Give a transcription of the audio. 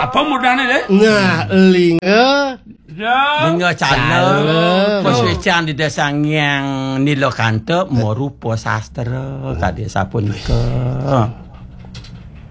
Apa mudahnya deh? Nah, Linga cala Poswecan di desa yang Nilokanto Morupo sastra Kade sapunika